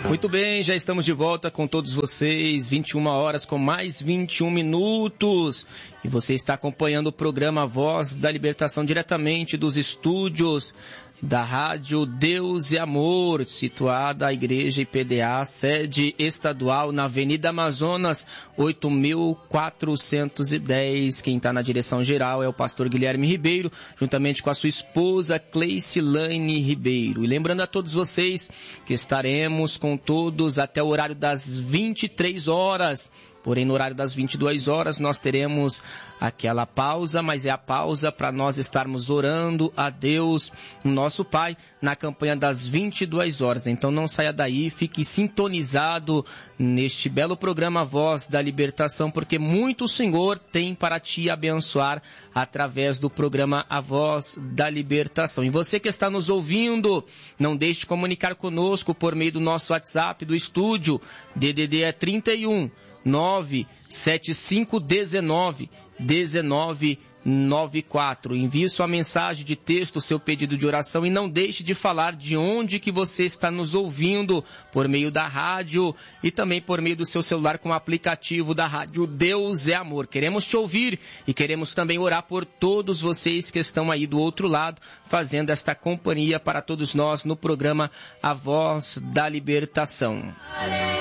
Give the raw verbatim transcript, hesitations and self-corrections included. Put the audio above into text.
Muito bem, já estamos de volta com todos vocês, vinte e uma horas com mais vinte e um minutos. E você está acompanhando o programa Voz da Libertação diretamente dos estúdios da Rádio Deus e Amor, situada a Igreja I P D A, sede estadual na Avenida Amazonas, oito mil quatrocentos e dez. Quem está na direção geral é o pastor Guilherme Ribeiro, juntamente com a sua esposa Cleicilane Ribeiro. E lembrando a todos vocês que estaremos com todos até o horário das vinte e três horas. Porém, no horário das vinte e duas horas, nós teremos aquela pausa, mas é a pausa para nós estarmos orando a Deus, nosso Pai, na campanha das vinte e duas horas. Então, não saia daí, fique sintonizado neste belo programa Voz da Libertação, porque muito o Senhor tem para te abençoar através do programa A Voz da Libertação. E você que está nos ouvindo, não deixe de comunicar conosco por meio do nosso WhatsApp do estúdio, D D D é trinta e um, nove sete cinco um nove um nove nove quatro. Envie sua mensagem de texto, seu pedido de oração e não deixe de falar de onde que você está nos ouvindo, por meio da rádio e também por meio do seu celular com o aplicativo da Rádio Deus é Amor. Queremos te ouvir e queremos também orar por todos vocês que estão aí do outro lado, fazendo esta companhia para todos nós no programa A Voz da Libertação.